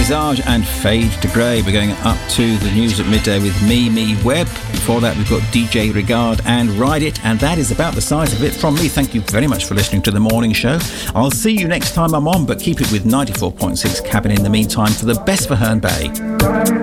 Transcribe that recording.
Visage and Fade to Grey. We're going up to the news at midday with Me Web. Before that, we've got DJ Regard and Ride It, and that is about the size of it from me. Thank you very much for listening to The Morning Show. I'll see you next time I'm on, but keep it with 94.6 Cabin in the meantime for the best for Herne Bay.